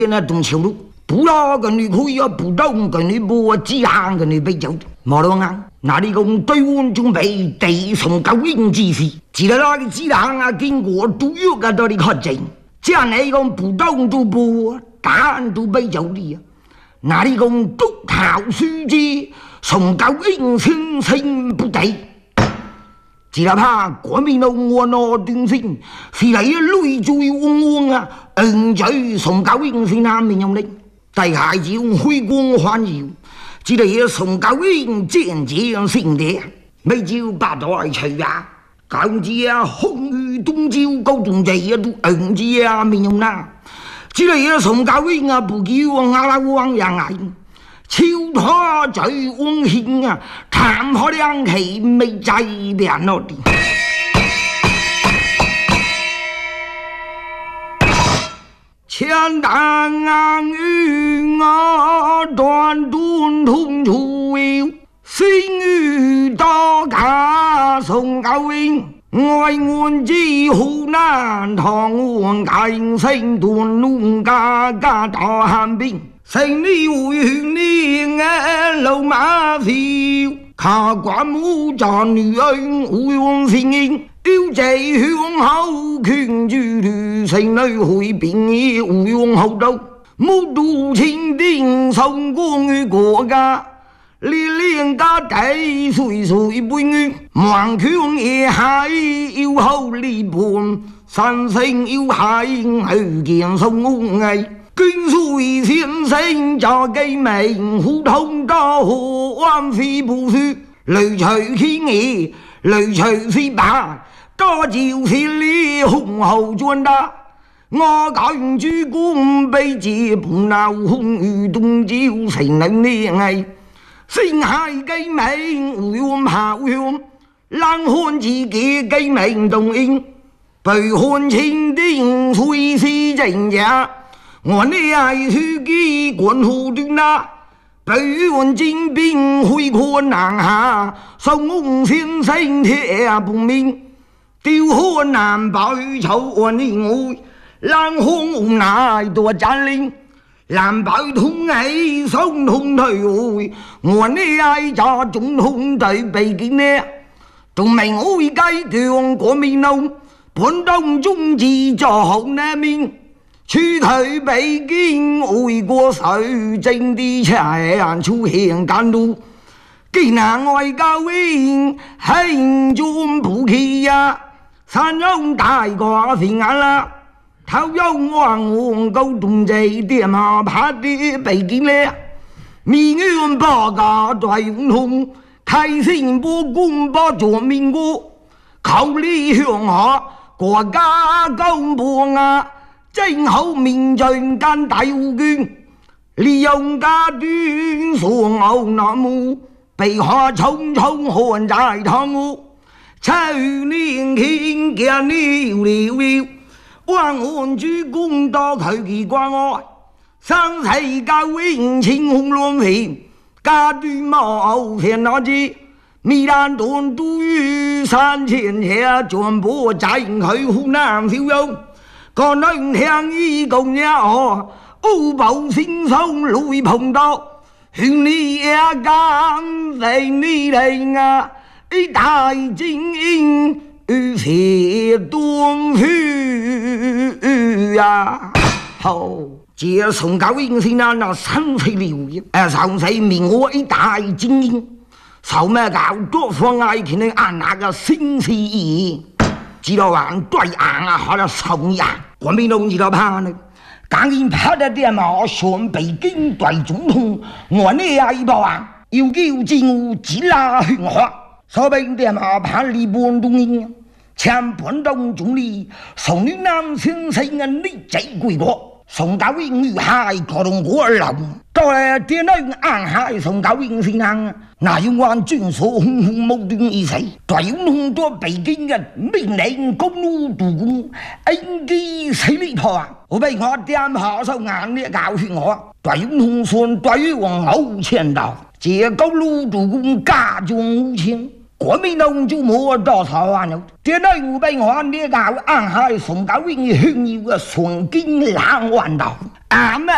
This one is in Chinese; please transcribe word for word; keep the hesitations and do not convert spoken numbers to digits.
那东桥路，不拉个你可以啊，不动个你不几行个你被走。毛龙啊，那里公对我准备地送高应之时，记得那个几行啊，经过都有个到你看见，这样那个不动就不单都被走的呀。那里公都靠书记送高应先生不对。只怕国民党我那定性是嚟累追汪汪啊，恩罪宋高英是哪面用的？大孩子用辉光环绕，只嚟宋高英渐渐性的，没就八代去啊，讲子啊红雨东照高中这一都恩子啊面用啦，只嚟宋高英啊不叫阿拉王样啊。秋他最温馨啊，谈好两气没在变了的。千担云啊，断断通处有，心语大家送高音。爱我之湖南唐湾开声断路家家大寒冰。生你会劝你爱老马票，卡关木家女人无用声音，有这向后劝住女生女会变也无用后头，木都清定送光于国家，你连家地岁岁不语，望劝也还有后离伴，三生有海后见送我爱。君水先生家给名互通到河湾非不虚，雷吹天野，雷吹飞白，家就是你红后转达。我讲主公被接不闹红雨东照谁能恋爱？星海给名无用炮用，冷汗自己给名动应，被汗清定随时正家。我的爱书记关乎的那北文精兵会困难下，宋先生铁不明，丢河南报仇我宁我蓝红无奈多占领，蓝白通爱宋通退位，我的爱家总统对北京呢，仲明会解决国民党本党中治做好难民。去退北京为国守政的前出现干路，既然外交员行军不起呀，三荣大瓜平安啦，头有王王高东这点嘛怕的北京了，民运报告大运动，开心不公报做民国，考虑向下国家公布啊。正好民众干大无权，利用家端所偶那么被下匆匆看在堂屋，秋年轻见你了了，万安主公多佢奇关爱，生世教永青红乱飞，家端冇偏那支，米兰段都于三千下全部在去湖南消用。個能聽依共也哦，歐寶先生累碰到，勸你也減肥你哋啊，一大精英與邪斷血啊！好，這宋高英先生那三歲了嘅，誒上世名我一大精英，受咩搞多方愛見你按那個新事意。知道啊，对岸啊，好了son呀，国民党知道怕呢，刚因拍的电脑选北京对总统，我呢呀一报啊，有叫进入吉拉训话，所谓电脑拍里半东英，前半东总理宋女南先生啊，你这贵国。宋高英与海各同国而流，到来电脑暗海宋高英先生，那有关军所轰轰矛盾一切，对用很多北京嘅命令公路督工，应该谁嚟破啊？我被我点下手硬的教训我，对用同算对往后前道，这公路督工家中无情。国民党就冇多少万了，电脑五百万的搞暗海宋高英炫耀嘅纯金两万道，阿妹。